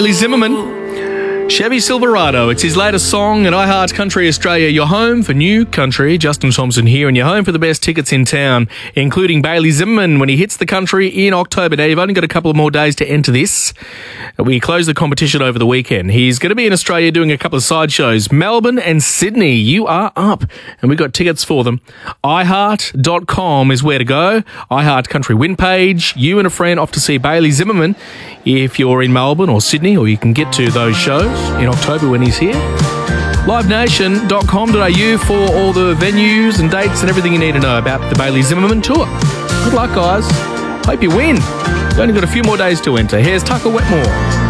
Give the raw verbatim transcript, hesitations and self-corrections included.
Bailey Zimmerman. Chevy Silverado. It's his latest song at iHeart Country Australia. Your home for new country. Justin Thompson here, and your home for the best tickets in town, including Bailey Zimmerman when he hits the country in October. Now, you've only got a couple of more days to enter this. We close the competition over the weekend. He's going to be in Australia doing a couple of side shows. Melbourne and Sydney. You are up. And we've got tickets for them. i heart dot com is where to go. iHeart Country win page. You and a friend off to see Bailey Zimmerman if you're in Melbourne or Sydney, or you can get to those shows in October when he's here. live nation dot com dot a u for all the venues and dates and everything you need to know about the Bailey Zimmerman tour. Good luck, guys. Hope you win. You've only got a few more days to enter. Here's Tucker Wetmore.